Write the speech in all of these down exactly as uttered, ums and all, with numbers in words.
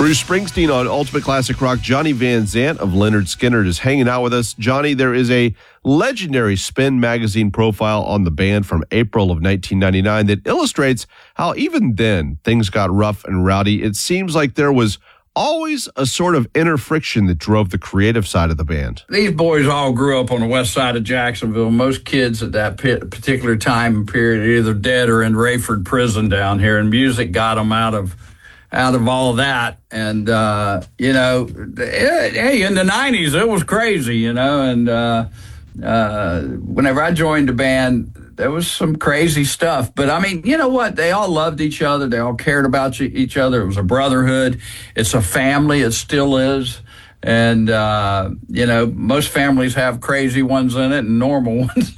Bruce Springsteen on Ultimate Classic Rock. Johnny Van Zant of Lynyrd Skynyrd is hanging out with us. Johnny, there is a legendary Spin magazine profile on the band from April of nineteen ninety-nine that illustrates how even then things got rough and rowdy. It seems like there was always a sort of inner friction that drove the creative side of the band. These boys all grew up on the west side of Jacksonville. Most kids at that particular time period are either dead or in Rayford prison down here, and music got them out of out of all of that. And, uh, you know, hey, in the nineties, it was crazy, you know, and uh, uh, whenever I joined the band, there was some crazy stuff. But, I mean, you know what? They all loved each other. They all cared about each other. It was a brotherhood. It's a family. It still is. And, uh, you know, most families have crazy ones in it and normal ones.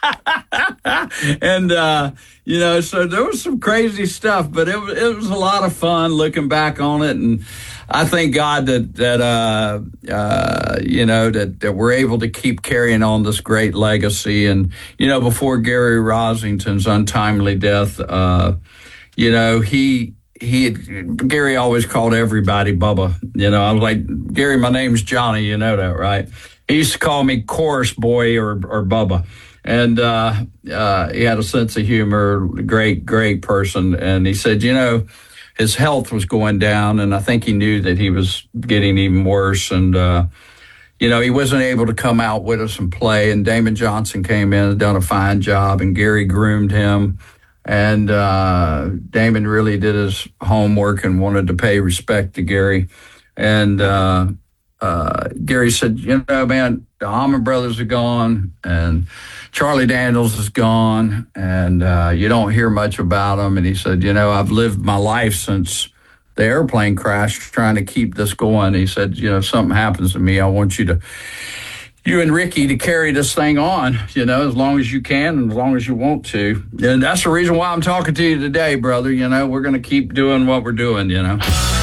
and, uh, you know, so there was some crazy stuff, but it was, it was a lot of fun looking back on it. And I thank God that, that uh, uh, you know, that, that we're able to keep carrying on this great legacy. And, you know, before Gary Rossington's untimely death, uh, you know, he, he had, Gary always called everybody Bubba. You know, I was like, Gary, my name's Johnny, you know that, right? He used to call me Chorus Boy or, or Bubba. And uh, uh, he had a sense of humor, great, great person. And he said, you know, his health was going down, and I think he knew that he was getting even worse. And, uh, you know, he wasn't able to come out with us and play. And Damon Johnson came in and done a fine job, and Gary groomed him. And uh, Damon really did his homework and wanted to pay respect to Gary. And uh, uh, Gary said, you know, man, the Allman Brothers are gone, and Charlie Daniels is gone, and uh, you don't hear much about him. And he said, you know, I've lived my life since the airplane crash trying to keep this going. He said, you know, if something happens to me, I want you to, you and Ricky to carry this thing on, you know, as long as you can and as long as you want to. And that's the reason why I'm talking to you today, brother. You know, we're going to keep doing what we're doing, you know.